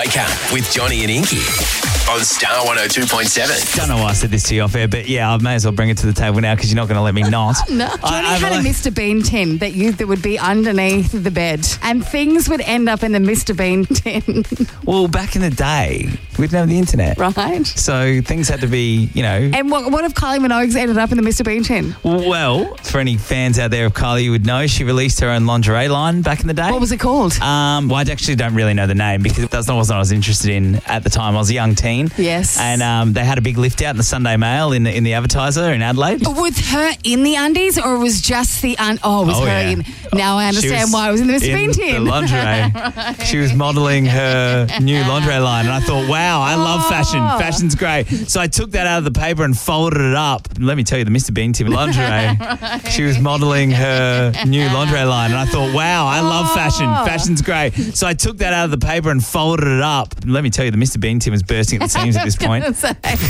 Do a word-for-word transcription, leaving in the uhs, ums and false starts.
Wake Up with Johnny and Inky on Star one oh two point seven. Don't know why I said this to you off air, but yeah, I may as well bring it to the table now because you're not going to let me not. No. I- Johnny I- had I- a Mister Bean tin that you that would be underneath the bed, and things would end up in the Mister Bean tin, Well, back in the day, we didn't have the internet. right? So things had to be, you know... And what, what if Kylie Minogue ended up in the Mister Bean tin? Well, for any fans out there of Kylie, you would know she released her own lingerie line back in the day. What was it called? Um, well, I actually don't really know the name because that's not what I was interested in at the time. I was a young teen. Yes. And um, they had a big lift out in the Sunday Mail in the, in the Advertiser in Adelaide. With her in the undies, or it was just the un- oh, it was Oh, her yeah. in. Now I She understand was why it was in the Mister in Bean tin. the lingerie. She was modelling her new lingerie line, and I thought, wow, I love fashion. Oh. Fashion's great. So I took that out of the paper and folded it up. Let me tell you, the Mister Bean tin lingerie. She was modelling her new lingerie line, and I thought, wow, I love fashion. Oh. Fashion's great. So I took that out of the paper and folded it up. Let me tell you, the Mister Bean tin was bursting at the seams at this point. Say.